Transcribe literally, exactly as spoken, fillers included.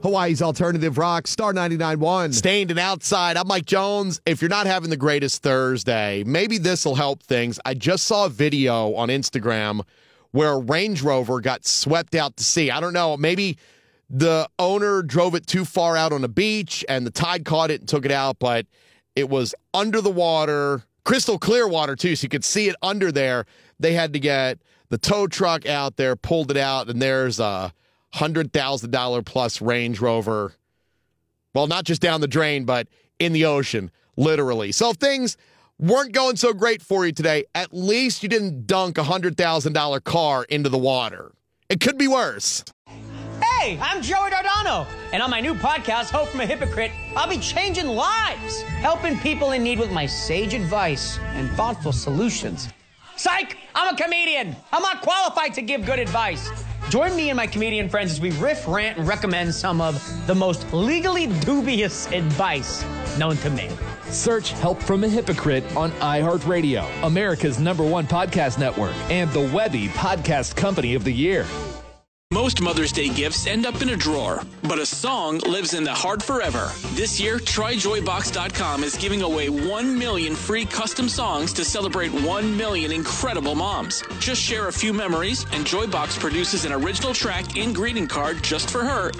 Hawaii's Alternative Rock, Star ninety-nine point one. Stained and Outside. I'm Mike Jones. If you're not having the greatest Thursday, maybe this will help things. I just saw a video on Instagram where a Range Rover got swept out to sea. I don't know. Maybe the owner drove it too far out on the beach and the tide caught it and took it out, but it was under the water, crystal clear water too, so you could see it under there. They had to get the tow truck out there, pulled it out, and there's a one hundred thousand dollars plus Range Rover. Well, not just down the drain, but in the ocean, literally. So if things weren't going so great for you today, at least you didn't dunk a one hundred thousand dollars car into the water. It could be worse. Hey, I'm Joey Dardano, and on my new podcast, Hope from a Hypocrite, I'll be changing lives, helping people in need with my sage advice and thoughtful solutions. Psych! I'm a comedian. I'm not qualified to give good advice. Join me and my comedian friends as we riff, rant, and recommend some of the most legally dubious advice known to man. Search Help from a Hypocrite on iHeartRadio, America's number one podcast network, and the Webby Podcast Company of the Year. Most Mother's Day gifts end up in a drawer, but a song lives in the heart forever. This year, Try Joy Box dot com is giving away one million free custom songs to celebrate one million incredible moms. Just share a few memories, and Joybox produces an original track and greeting card just for her